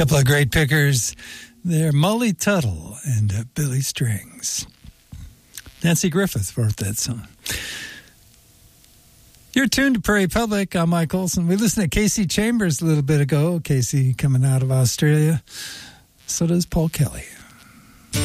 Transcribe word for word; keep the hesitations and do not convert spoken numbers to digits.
Couple of great pickers there, Molly Tuttle and uh, Billy Strings. Nancy Griffith wrote that song. You're tuned to Prairie Public. I'm Mike Olson. We listened to Casey Chambers a little bit ago. Casey coming out of Australia. So does Paul Kelly.